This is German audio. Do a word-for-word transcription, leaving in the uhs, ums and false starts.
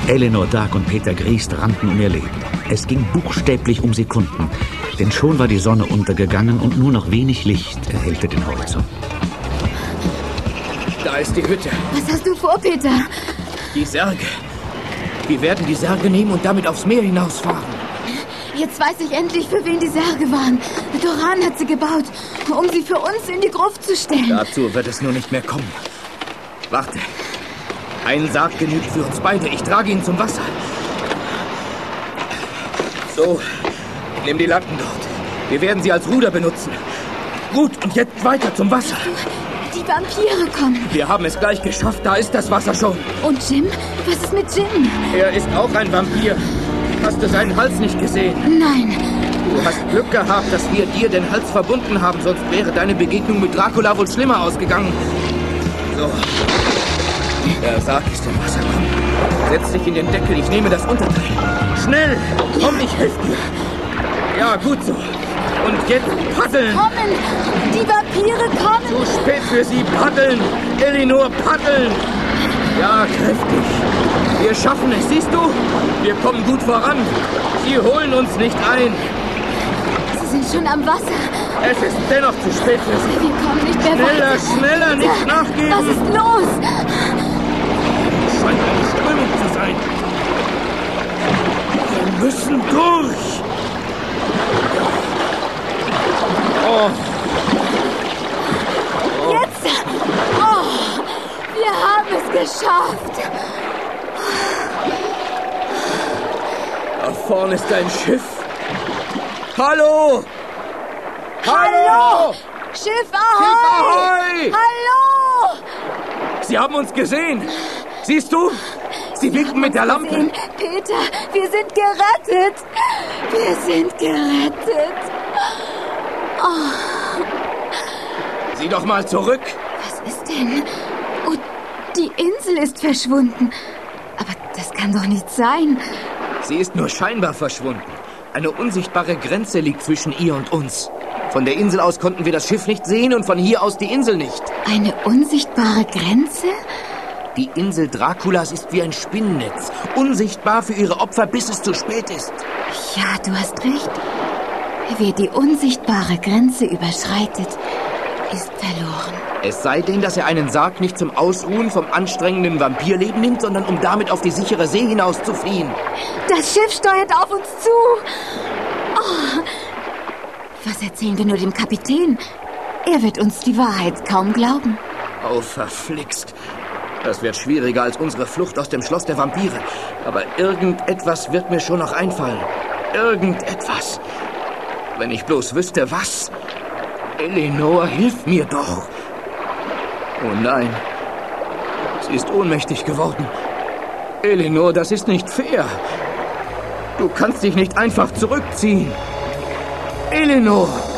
Elinor Dark und Peter Griest rannten um ihr Leben. Es ging buchstäblich um Sekunden, denn schon war die Sonne untergegangen und nur noch wenig Licht erhellte den Horizont. Da ist die Hütte. Was hast du vor, Peter? Die Särge. Wir werden die Särge nehmen und damit aufs Meer hinausfahren. Jetzt weiß ich endlich, für wen die Särge waren. Doran hat sie gebaut, um sie für uns in die Gruft zu stellen. Dazu wird es nur nicht mehr kommen. Warte. Ein Sarg genügt für uns beide. Ich trage ihn zum Wasser. So, nimm die Latten dort. Wir werden sie als Ruder benutzen. Gut, und jetzt weiter zum Wasser. Die Vampire kommen. Wir haben es gleich geschafft. Da ist das Wasser schon. Und Jim? Was ist mit Jim? Er ist auch ein Vampir. Hast du seinen Hals nicht gesehen? Nein. Du hast Glück gehabt, dass wir dir den Hals verbunden haben. Sonst wäre deine Begegnung mit Dracula wohl schlimmer ausgegangen. So. Der Sarg ist im Wasser. Komm. Setz dich in den Deckel. Ich nehme das Unterteil. Schnell! Komm, ich helfe dir. Ja, gut so. Und jetzt paddeln! Kommen! Die Vampire kommen! Zu spät für sie. Paddeln! Elinor, paddeln! Ja, kräftig. Wir schaffen es, siehst du? Wir kommen gut voran. Sie holen uns nicht ein. Sie sind schon am Wasser. Es ist dennoch zu spät für sie. Wir kommen nicht mehr Schneller, weiter. schneller, nicht nachgeben. Was ist los? Es scheint eine Strömung zu sein. Wir müssen durch. Oh. Oh. Jetzt! Oh, wir haben es geschafft. Da vorne ist ein Schiff. Hallo! Hallo! Schiff ahoi! Schiff ahoi! Hallo! Sie haben uns gesehen. Siehst du? Sie winken mit der Lampe. Gesehen. Peter, wir sind gerettet. Wir sind gerettet. Oh. Sieh doch mal zurück. Was ist denn? Oh, die Insel ist verschwunden. Aber das kann doch nicht sein. Sie ist nur scheinbar verschwunden. Eine unsichtbare Grenze liegt zwischen ihr und uns. Von der Insel aus konnten wir das Schiff nicht sehen und von hier aus die Insel nicht. Eine unsichtbare Grenze? Die Insel Draculas ist wie ein Spinnennetz. Unsichtbar für ihre Opfer, bis es zu spät ist. Ja, du hast recht. Wer die unsichtbare Grenze überschreitet, ist verloren. Es sei denn, dass er einen Sarg nicht zum Ausruhen vom anstrengenden Vampirleben nimmt, sondern um damit auf die sichere See hinaus zu fliehen. Das Schiff steuert auf uns zu. Oh. Was erzählen wir nur dem Kapitän? Er wird uns die Wahrheit kaum glauben. Oh, verflixt. Das wird schwieriger als unsere Flucht aus dem Schloss der Vampire. Aber irgendetwas wird mir schon noch einfallen. Irgendetwas. Wenn ich bloß wüsste, was. Elinor, hilf mir doch. Oh nein. Sie ist ohnmächtig geworden. Elinor, das ist nicht fair. Du kannst dich nicht einfach zurückziehen. Elinor!